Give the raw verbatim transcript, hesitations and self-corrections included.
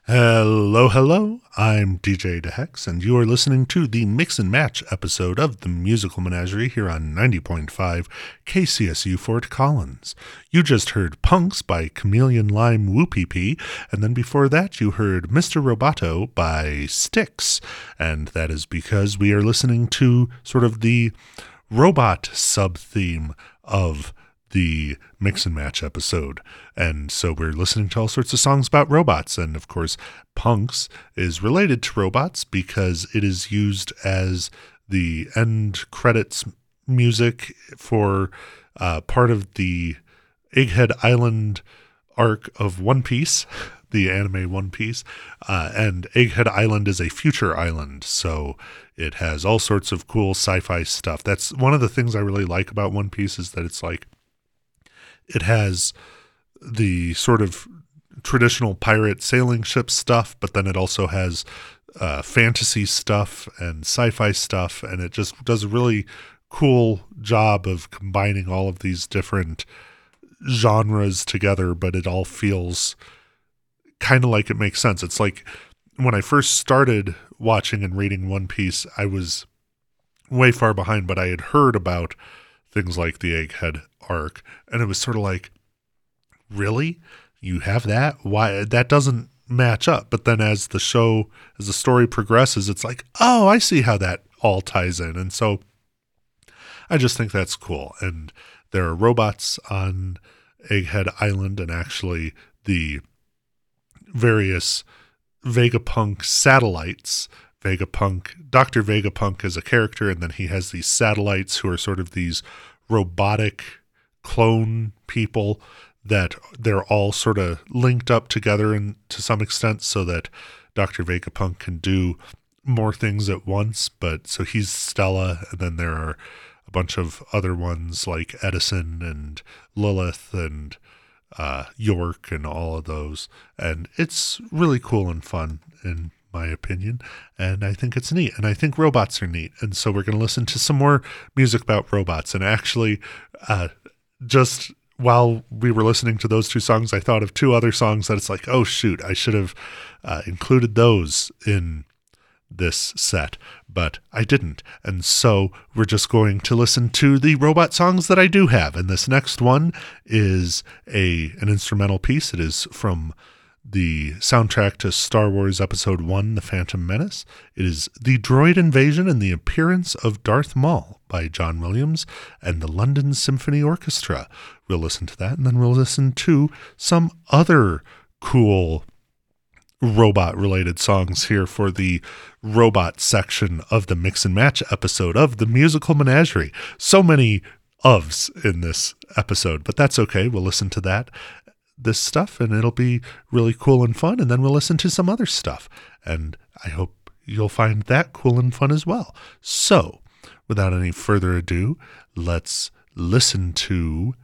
Hello, hello. I'm D J DeHex, and you are listening to the Mix and Match episode of the Musical Menagerie here on ninety point five K C S U Fort Collins. You just heard Punks by Chameleon Lime Whoopee, and then before that you heard Mister Roboto by Styx, and that is because we are listening to sort of the robot sub-theme of the Mix and Match episode. And so we're listening to all sorts of songs about robots. And of course, Punks is related to robots because it is used as the end credits music for uh, part of the Egghead Island arc of One Piece, the anime One Piece. Uh, and Egghead Island is a future island. So it has all sorts of cool sci-fi stuff. That's one of the things I really like about One Piece, is that it's like, it has the sort of traditional pirate sailing ship stuff, but then it also has uh, fantasy stuff and sci-fi stuff, and it just does a really cool job of combining all of these different genres together, but it all feels kind of like it makes sense. It's like when I first started watching and reading One Piece, I was way far behind, but I had heard about things like the Egghead arc, and it was sort of like, really? You have that? Why? That doesn't match up. But then as the show, as the story progresses, it's like, oh, I see how that all ties in. And so I just think that's cool. And there are robots on Egghead Island, and actually the various Vegapunk satellites. Vegapunk, Doctor Vegapunk is a character, and then he has these satellites who are sort of these robotic clone people that they're all sort of linked up together and to some extent, so that Doctor Vegapunk can do more things at once. But so he's Stella, and then there are a bunch of other ones like Edison and Lilith and uh, York and all of those. And it's really cool and fun in my opinion, and I think it's neat, and I think robots are neat. And so we're going to listen to some more music about robots. And actually, uh, just while we were listening to those two songs, I thought of two other songs that it's like, oh shoot, I should have uh, included those in this set, but I didn't. And so we're just going to listen to the robot songs that I do have. And this next one is a an instrumental piece. It is from the soundtrack to Star Wars Episode one, The Phantom Menace. It is The Droid Invasion and the Appearance of Darth Maul by John Williams and the London Symphony Orchestra. We'll listen to that, and then we'll listen to some other cool robot-related songs here for the robot section of the Mix and Match episode of the Musical Menagerie. So many ofs in this episode, but that's okay. We'll listen to that. this stuff, and it'll be really cool and fun, and then we'll listen to some other stuff, and I hope you'll find that cool and fun as well. So, without any further ado, let's listen to